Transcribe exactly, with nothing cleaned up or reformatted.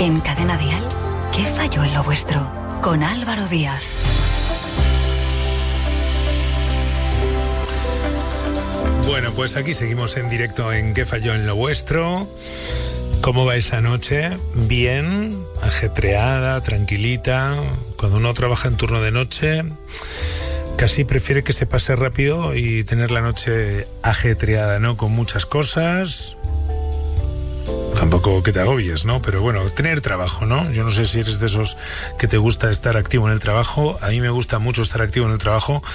En Cadena Dial, ¿qué falló en lo vuestro? Con Álvaro Díaz. Bueno, pues aquí seguimos en directo en ¿Qué falló en lo vuestro? ¿Cómo va esa noche? Bien, ajetreada, tranquilita. Cuando uno trabaja en turno de noche, casi prefiere que se pase rápido y tener la noche ajetreada, ¿no? Con muchas cosas. Tampoco que te agobies, ¿no? Pero bueno, tener trabajo, ¿no? Yo no sé si eres de esos que te gusta estar activo en el trabajo. A mí me gusta mucho estar activo en el trabajo.